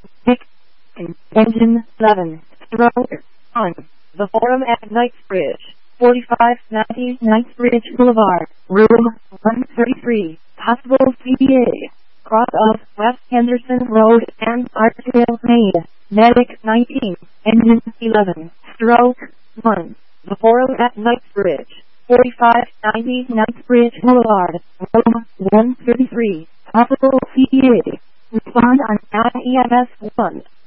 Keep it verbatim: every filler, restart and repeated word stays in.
Pick. Engine eleven. Stroke on. The Forum at Knightsbridge. forty-five ninety Knightsbridge Boulevard. Room one thirty-three. Possible C B A. Cross of West Henderson Road and Archdale Maid. Medic nineteen. Engine eleven. Stroke one. The Forum at Knightsbridge. forty-five ninety Knightsbridge Boulevard. Room one thirty-three. Possible C B A. Respond on E M S one.